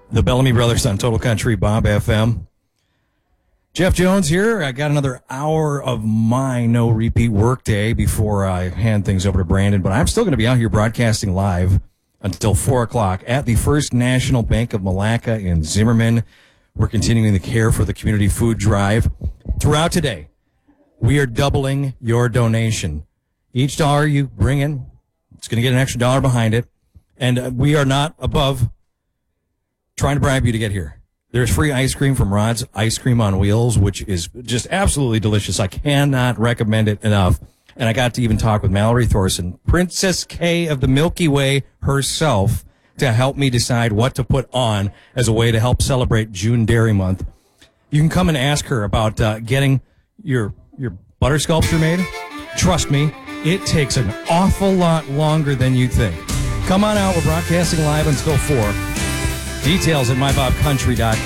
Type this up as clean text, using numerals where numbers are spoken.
The Bellamy Brothers on Total Country Bob FM. Jeff Jones here. I got another hour of my no repeat workday before I hand things over to Brandon, but I'm still going to be out here broadcasting live until 4 o'clock at the First National Bank of Malacca in Zimmerman. We're continuing the Care for the Community food drive. Throughout today, we are doubling your donation. Each dollar you bring in, it's going to get an extra dollar behind it, and we are not above trying to bribe you to get here. There's free ice cream from Rod's Ice Cream on Wheels, which is just absolutely delicious. I cannot recommend it enough. And I got to even talk with Mallory Thorson, Princess K of the Milky Way herself, to help me decide what to put on as a way to help celebrate June Dairy Month. You can come and ask her about getting your butter sculpture made. Trust me, it takes an awful lot longer than you think. Come on out. We're broadcasting live until 4. Details at mybobcountry.com.